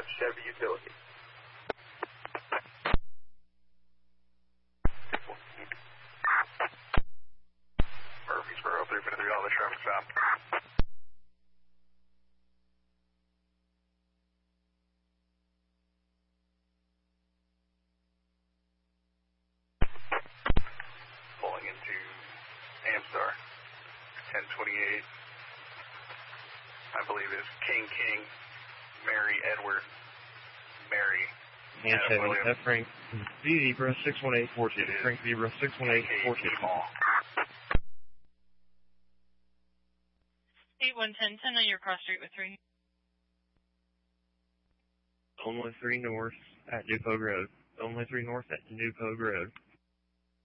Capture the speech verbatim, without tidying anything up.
five Chevy Utility. Murfreesboro, three fifty-three, all the traffic stop. Pulling into Amstar, ten twenty-eight. I believe it's King King, Mary Edward, Mary. And Chevy, that's Frank Zebra six one eight four two. Frank Zebra six one eight four two. eight one ten, ten on your cross street with three. Only three north at New Pogue Road. Only three north at New Pogue Road.